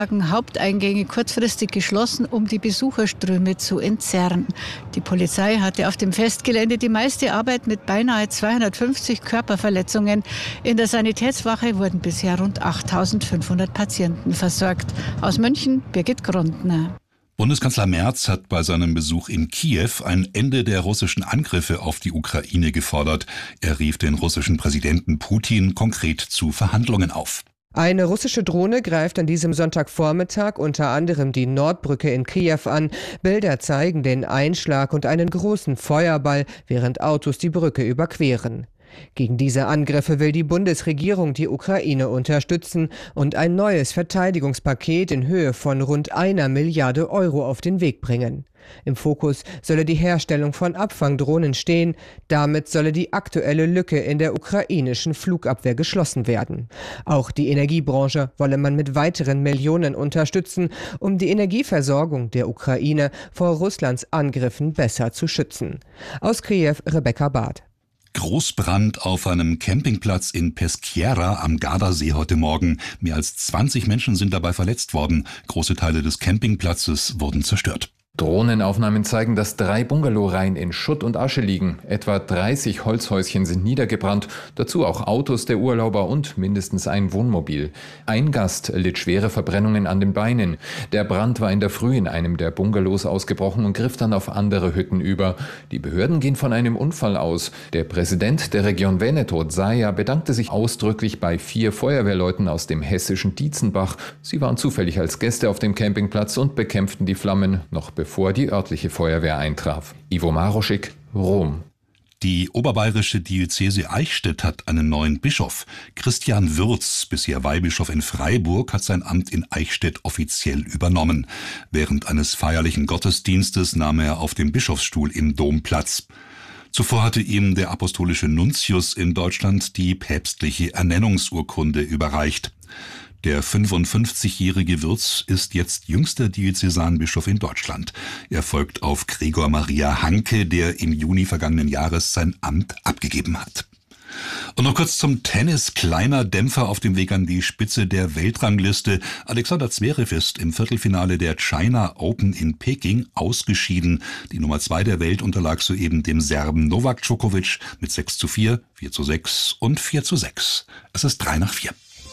Haupteingänge kurzfristig geschlossen, um die Besucherströme zu entzerren. Die Polizei hatte auf dem Festgelände die meiste Arbeit mit beinahe 250 Körperverletzungen. In der Sanitätswache wurden bisher rund 8.500 Patienten versorgt. Aus München, Birgit Grundner. Bundeskanzler Merz hat bei seinem Besuch in Kiew ein Ende der russischen Angriffe auf die Ukraine gefordert. Er rief den russischen Präsidenten Putin konkret zu Verhandlungen auf. Eine russische Drohne greift an diesem Sonntagvormittag unter anderem die Nordbrücke in Kiew an. Bilder zeigen den Einschlag und einen großen Feuerball, während Autos die Brücke überqueren. Gegen diese Angriffe will die Bundesregierung die Ukraine unterstützen und ein neues Verteidigungspaket in Höhe von rund 1 Milliarde Euro auf den Weg bringen. Im Fokus solle die Herstellung von Abfangdrohnen stehen. Damit solle die aktuelle Lücke in der ukrainischen Flugabwehr geschlossen werden. Auch die Energiebranche wolle man mit weiteren Millionen unterstützen, um die Energieversorgung der Ukraine vor Russlands Angriffen besser zu schützen. Aus Kiew, Rebecca Barth. Großbrand auf einem Campingplatz in Peschiera am Gardasee heute Morgen. Mehr als 20 Menschen sind dabei verletzt worden. Große Teile des Campingplatzes wurden zerstört. Drohnenaufnahmen zeigen, dass 3 Bungalowreihen in Schutt und Asche liegen. Etwa 30 Holzhäuschen sind niedergebrannt, dazu auch Autos der Urlauber und mindestens ein Wohnmobil. Ein Gast litt schwere Verbrennungen an den Beinen. Der Brand war in der Früh in einem der Bungalows ausgebrochen und griff dann auf andere Hütten über. Die Behörden gehen von einem Unfall aus. Der Präsident der Region Veneto, Zaia, bedankte sich ausdrücklich bei 4 Feuerwehrleuten aus dem hessischen Dietzenbach. Sie waren zufällig als Gäste auf dem Campingplatz und bekämpften die Flammen, noch bevor die örtliche Feuerwehr eintraf. Ivo Maroschik, Rom. Die oberbayerische Diözese Eichstätt hat einen neuen Bischof. Christian Würz, bisher Weihbischof in Freiburg, hat sein Amt in Eichstätt offiziell übernommen. Während eines feierlichen Gottesdienstes nahm er auf dem Bischofsstuhl im Dom Platz. Zuvor hatte ihm der apostolische Nuntius in Deutschland die päpstliche Ernennungsurkunde überreicht. Der 55-jährige Würz ist jetzt jüngster Diözesanbischof in Deutschland. Er folgt auf Gregor Maria Hanke, der im Juni vergangenen Jahres sein Amt abgegeben hat. Und noch kurz zum Tennis. Kleiner Dämpfer auf dem Weg an die Spitze der Weltrangliste. Alexander Zverev ist im Viertelfinale der China Open in Peking ausgeschieden. Die Nummer 2 der Welt unterlag soeben dem Serben Novak Djokovic mit 6:4, 4:6 und 4:6. Es ist 3/4.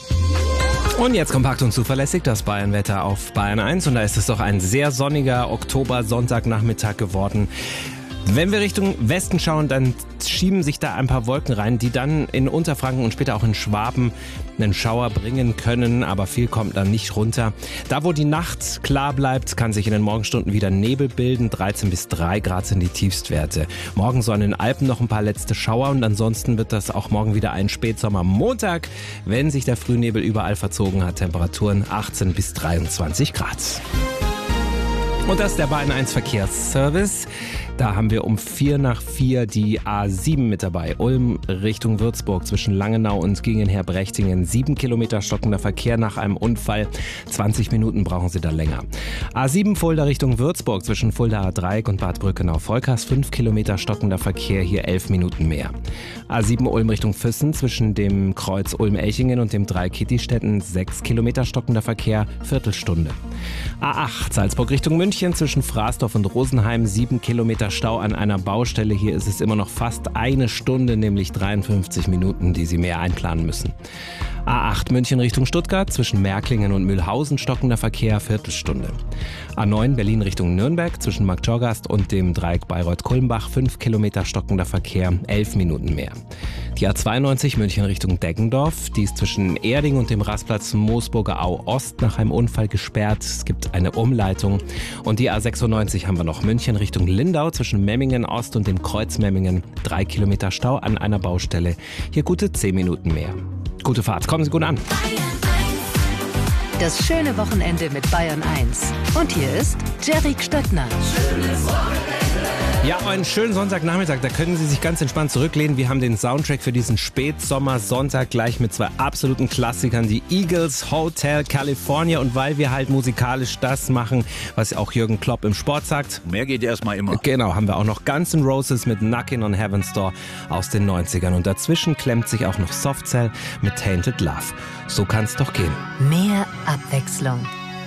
Und jetzt kompakt und zuverlässig das Bayernwetter auf Bayern 1. Und da ist es doch ein sehr sonniger Oktober-Sonntagnachmittag geworden. Wenn wir Richtung Westen schauen, dann schieben sich da ein paar Wolken rein, die dann in Unterfranken und später auch in Schwaben einen Schauer bringen können, aber viel kommt dann nicht runter. Da, wo die Nacht klar bleibt, kann sich in den Morgenstunden wieder Nebel bilden. 13 bis 3 Grad sind die Tiefstwerte. Morgen so an den Alpen noch ein paar letzte Schauer und ansonsten wird das auch morgen wieder ein Spätsommer. Montag, wenn sich der Frühnebel überall verzogen hat, Temperaturen 18 bis 23 Grad. Und das ist der Bayern 1 Verkehrsservice. Da haben wir um 4:04 die A7 mit dabei. Ulm Richtung Würzburg zwischen Langenau und Gingenher-Brechtingen. 7 Kilometer stockender Verkehr nach einem Unfall. 20 Minuten brauchen Sie da länger. A7 Fulda Richtung Würzburg zwischen Fuldaer Dreieck und Bad Brückenau-Volkers. 5 Kilometer stockender Verkehr, hier 11 Minuten mehr. A7 Ulm Richtung Füssen zwischen dem Kreuz Ulm-Elchingen und dem Dreieck Kittistetten. 6 Kilometer stockender Verkehr, Viertelstunde. A8 Salzburg Richtung München zwischen Fraßdorf und Rosenheim. 7 Kilometer Stau an einer Baustelle. Hier ist es immer noch fast 1 Stunde, nämlich 53 Minuten, die Sie mehr einplanen müssen. A8 München Richtung Stuttgart zwischen Märklingen und Mühlhausen stockender Verkehr, Viertelstunde. A9 Berlin Richtung Nürnberg zwischen Marktschorgast und dem Dreieck Bayreuth-Kulmbach. 5 Kilometer stockender Verkehr, 11 Minuten mehr. Die A92 München Richtung Deggendorf, die ist zwischen Erding und dem Rastplatz Moosburger Au Ost nach einem Unfall gesperrt. Es gibt eine Umleitung. Und die A96 haben wir noch München Richtung Lindau zwischen Memmingen Ost und dem Kreuz Memmingen. 3 Kilometer Stau an einer Baustelle. Hier gute 10 Minuten mehr. Gute Fahrt, kommen Sie gut an. Das schöne Wochenende mit Bayern 1. Und hier ist Jerry Stöttner. Schönes Wochenende. Ja, einen schönen Sonntagnachmittag, da können Sie sich ganz entspannt zurücklehnen. Wir haben den Soundtrack für diesen Spätsommer-Sonntag gleich mit 2 absoluten Klassikern, die Eagles, Hotel California. Und weil wir halt musikalisch das machen, was auch Jürgen Klopp im Sport sagt. Mehr geht erstmal immer. Genau, haben wir auch noch Guns N' Roses mit Knockin' on Heaven's Door aus den 90ern. Und dazwischen klemmt sich auch noch Soft Cell mit Tainted Love. So kann's doch gehen. Mehr Abwechslung.